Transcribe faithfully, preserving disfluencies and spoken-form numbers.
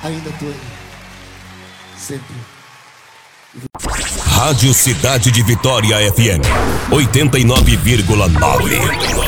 ainda tô aí. Sempre. Rádio Cidade de Vitória F M oitenta e nove vírgula nove.